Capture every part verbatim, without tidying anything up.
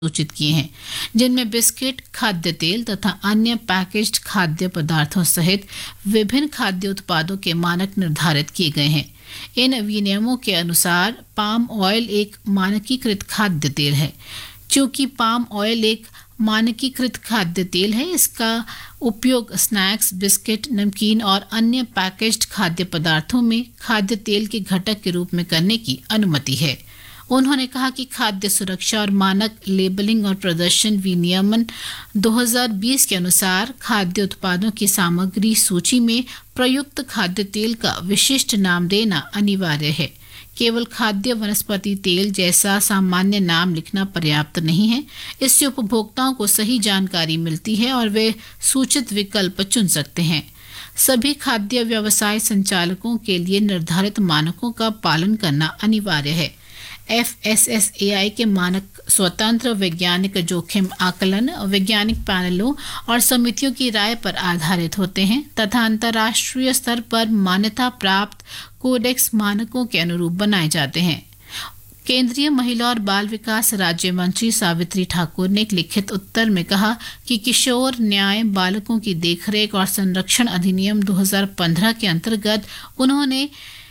सूचित किए हैं, जिनमें बिस्किट, खाद्य तेल तथा अन्य पैकेज्ड खाद्य पदार्थों सहित विभिन्न खाद्य उत्पादों के मानक निर्धारित किए गए हैं। इन विनियमों के अनुसार पाम ऑयल एक मानकीकृत खाद्य तेल है। चूंकि पाम ऑयल एक मानकीकृत खाद्य तेल है, इसका उपयोग स्नैक्स, बिस्किट, नमकीन और अन्य पैकेज्ड खाद्य पदार्थों में खाद्य तेल के घटक के रूप में करने की अनुमति है। उन्होंने कहा कि खाद्य सुरक्षा और मानक लेबलिंग और प्रदर्शन विनियमन दो हज़ार बीस के अनुसार खाद्य उत्पादों की सामग्री सूची में प्रयुक्त खाद्य तेल का विशिष्ट नाम देना अनिवार्य है। केवल खाद्य वनस्पति तेल जैसा सामान्य नाम लिखना पर्याप्त नहीं है। इससे उपभोक्ताओं को सही जानकारी मिलती है और वे सूचित विकल्प चुन सकते हैं। सभी खाद्य व्यवसाय संचालकों के लिए निर्धारित मानकों का पालन करना अनिवार्य है। एफ एस एस ए आई के मानक स्वतंत्र वैज्ञानिक जोखिम आकलन, वैज्ञानिक पैनलों और समितियों की राय पर आधारित होते हैं तथा अंतर्राष्ट्रीय स्तर पर मान्यता प्राप्त कोडेक्स मानकों के अनुरूप बनाए जाते हैं। केंद्रीय महिला और बाल विकास राज्य मंत्री सावित्री ठाकुर ने एक लिखित उत्तर में कहा कि किशोर न्याय बालकों की देखरेख और संरक्षण अधिनियम दो हज़ार पंद्रह के अंतर्गत उन्होंने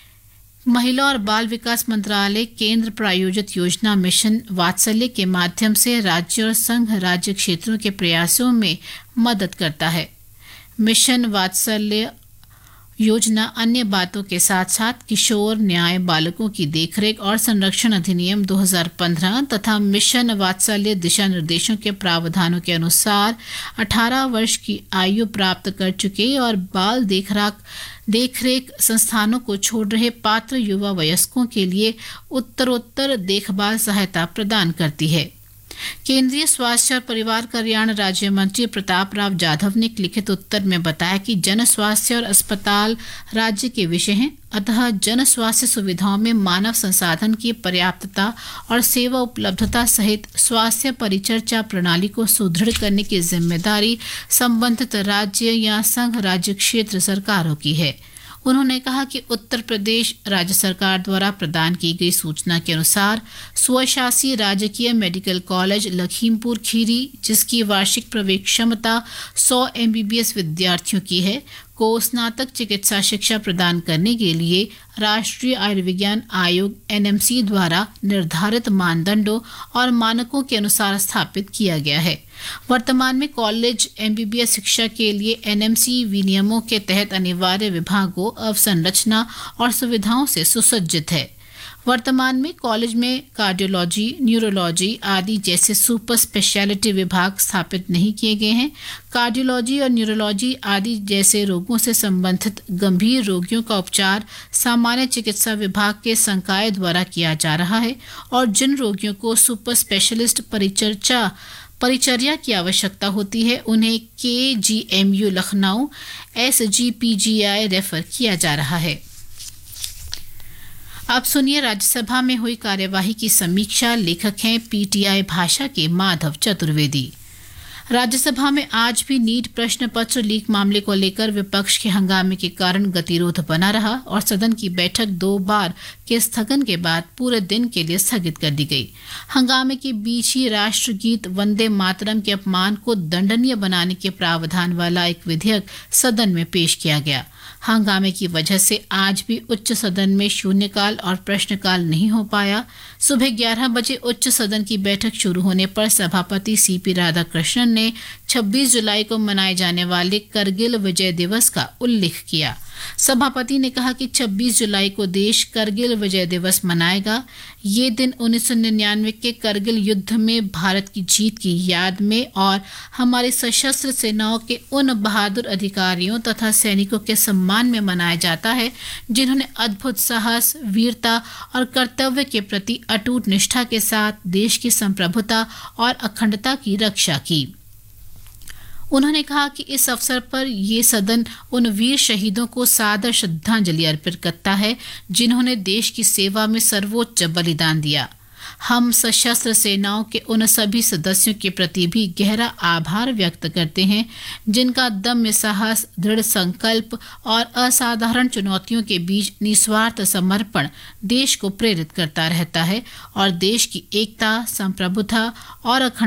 महिला और बाल विकास मंत्रालय केंद्र प्रायोजित योजना मिशन वात्सल्य के माध्यम से राज्य और संघ राज्य क्षेत्रों के प्रयासों में मदद करता है। मिशन वात्सल्य योजना अन्य बातों के साथ साथ किशोर न्याय बालकों की देखरेख और संरक्षण अधिनियम दो हज़ार पंद्रह तथा मिशन वात्सल्य दिशा निर्देशों के प्रावधानों के अनुसार अठारह वर्ष की आयु प्राप्त कर चुके और बाल देखरेख देखरेख संस्थानों को छोड़ रहे पात्र युवा वयस्कों के लिए उत्तरोत्तर देखभाल सहायता प्रदान करती है। केंद्रीय स्वास्थ्य और परिवार कल्याण राज्य मंत्री प्रताप राव जाधव ने एक लिखित उत्तर में बताया कि जन स्वास्थ्य और अस्पताल राज्य के विषय हैं, अतः जन स्वास्थ्य सुविधाओं में मानव संसाधन की पर्याप्तता और सेवा उपलब्धता सहित स्वास्थ्य परिचर्या प्रणाली को सुदृढ़ करने की जिम्मेदारी संबंधित राज्य या संघ राज्य क्षेत्र सरकारों की है। उन्होंने कहा कि उत्तर प्रदेश राज्य सरकार द्वारा प्रदान की गई सूचना के अनुसार स्वशासी राजकीय मेडिकल कॉलेज लखीमपुर खीरी, जिसकी वार्षिक प्रवेश क्षमता सौ एम बी बी एस विद्यार्थियों की है, को स्नातक चिकित्सा शिक्षा प्रदान करने के लिए राष्ट्रीय आयुर्विज्ञान आयोग एन एम सी द्वारा निर्धारित मानदंडों और मानकों के अनुसार स्थापित किया गया है। वर्तमान में college M B B S शिक्षा के लिए एन एम सी विनियमों के तहत अनिवार्य विभागों, अवसंरचना और सुविधाओं से सुसज्जित है। वर्तमान में कॉलेज में कार्डियोलॉजी, न्यूरोलॉजी आदि जैसे सुपर स्पेशलिटी विभाग स्थापित नहीं किए गए हैं। कार्डियोलॉजी और न्यूरोलॉजी आदि जैसे रोगों से संबंधित गंभीर रोगियों का उपचार सामान्य चिकित्सा विभाग के संकाय द्वारा किया जा रहा है और जिन रोगियों को सुपर स्पेशलिस्ट परिचर्या परिचर्या की आवश्यकता होती है, उन्हें के G M you Lucknow S G P G I refer किया जा रहा है। अब सुनिए राज्यसभा में हुई कार्यवाही की समीक्षा। लेखक हैं पी टी आई भाषा के माधव चतुर्वेदी। राज्यसभा में आज भी नीट प्रश्न पत्र लीक मामले को लेकर विपक्ष के हंगामे के कारण गतिरोध बना रहा और सदन की बैठक दो बार के स्थगन के बाद पूरे दिन के लिए स्थगित कर दी गई। हंगामे के बीच ही राष्ट्रगीत वंदे मातरम के अपमान को दंडनीय बनाने के प्रावधान वाला एक विधेयक सदन में पेश किया गया। हंगामे की वजह से आज भी उच्च सदन में शून्यकाल और प्रश्नकाल नहीं हो पाया। सुबह ग्यारह बजे उच्च सदन की बैठक शुरू होने पर सभापति सी पी राधाकृष्णन ने छब्बीस जुलाई को मनाए जाने वाले करगिल विजय दिवस का उल्लेख किया। सभापति ने कहा कि छब्बीस जुलाई को देश करगिल विजय दिवस मनाएगा। ये दिन उन्नीस सौ निन्यानवे के करगिल युद्ध में भारत की जीत की याद में और हमारी सशस्त्र सेनाओं के उन बहादुर अधिकारियों तथा सैनिकों के सम्मान में मनाया जाता है जिन्होंने अद्भुत साहस, वीरता और कर्तव्य के प्रति अटूट निष्ठा के साथ देश की संप्रभुता और अखंडता की रक्षा की। उन्होंने कहा कि इस अवसर पर ये सदन उन वीर शहीदों को सादर श्रद्धांजलि अर्पित करता है जिन्होंने देश की सेवा में सर्वोच्च बलिदान दिया। हम सशस्त्र सेनाओं के उन सभी सदस्यों के प्रति भी गहरा आभार व्यक्त करते हैं जिनका दम्य साहस, दृढ़ संकल्प और असाधारण चुनौतियों के बीच निस्वार्थ समर्पण देश को प्रेरित करता रहता है और देश की एकता, संप्रभुता और अखंड